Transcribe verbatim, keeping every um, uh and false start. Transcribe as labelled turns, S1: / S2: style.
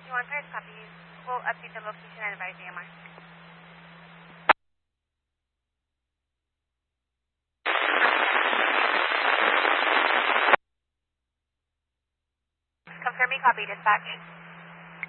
S1: You want first copy? We'll update the location and advise A M R. Confirming copy, dispatch.